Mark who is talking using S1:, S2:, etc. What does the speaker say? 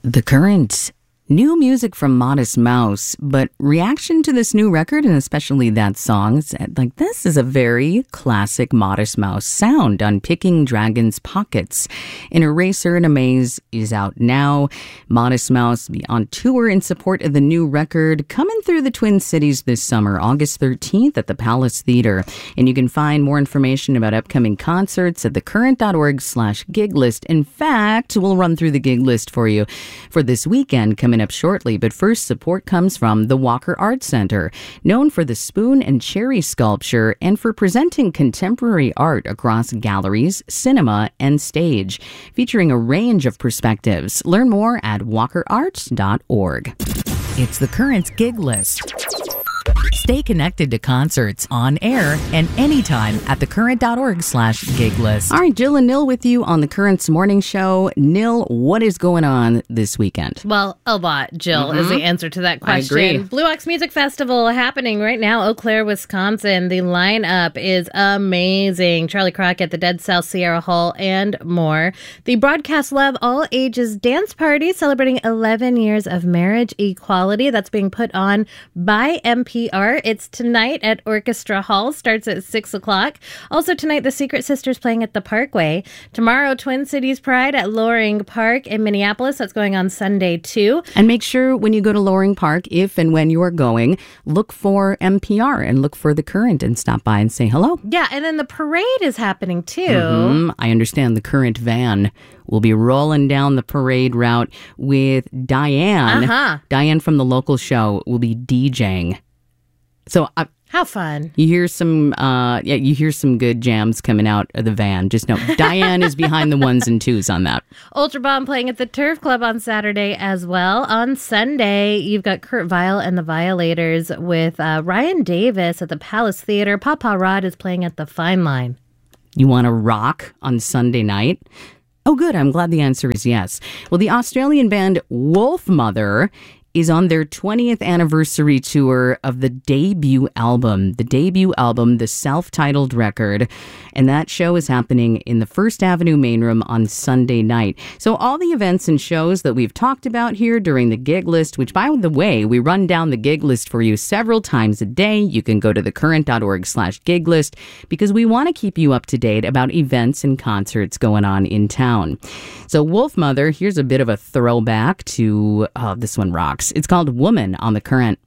S1: The Current. New music from Modest Mouse, but reaction to this new record, and especially that song, like, this is a very classic Modest Mouse sound. Unpicking Dragon's Pockets. An Eraser and a Maze is out now. Modest Mouse will be on tour in support of the new record, coming through the Twin Cities this summer, August 13th at the Palace Theater. And you can find more information about upcoming concerts at thecurrent.org/gig list. In fact, we'll run through the gig list for you for this weekend coming up shortly, but first support comes from the Walker Art Center, known for the spoon and cherry sculpture and for presenting contemporary art across galleries, cinema, and stage, featuring a range of perspectives. Learn more at walkerarts.org. It's the Current's gig list. Stay connected to concerts on air and anytime at thecurrent.org/gig list. All right, Jill and Nil with you on the Current's morning show. Nil, what is going on this weekend?
S2: Well, a lot, Jill, is the answer to that question.
S1: I agree.
S2: Blue Ox Music Festival happening right now, Eau Claire, Wisconsin. The lineup is amazing. Charlie Crockett, the Dead South Sierra Hall, and more. The Broadcast Love All Ages Dance Party celebrating 11 years of marriage equality. That's being put on by NPR. It's tonight at Orchestra Hall. Starts at 6 o'clock. Also tonight, the Secret Sisters playing at the Parkway. Tomorrow, Twin Cities Pride at Loring Park in Minneapolis. That's going on Sunday, too.
S1: And make sure when you go to Loring Park, if and when you are going, look for NPR and look for The Current and stop by and say hello.
S2: Yeah, and then the parade is happening, too.
S1: I understand the Current van will be rolling down the parade route with Diane. Diane from the local show will be DJing. So
S2: how fun.
S1: You hear some good jams coming out of the van. Just know Diane is behind the ones and twos on that.
S2: Ultra Bomb playing at the Turf Club on Saturday as well. On Sunday, you've got Kurt Vile and the Violators with Ryan Davis at the Palace Theater. Papa Rod is playing at the Fine Line.
S1: You want to rock on Sunday night? Oh, good. I'm glad the answer is yes. Well, the Australian band Wolfmother is on their 20th anniversary tour of the debut album, the self-titled record. And that show is happening in the First Avenue main room on Sunday night. So all the events and shows that we've talked about here during the gig list, which, by the way, we run down the gig list for you several times a day. You can go to thecurrent.org/gig list because we want to keep you up to date about events and concerts going on in town. So Wolfmother, here's a bit of a throwback to, this one rocks. It's called Woman on the Current.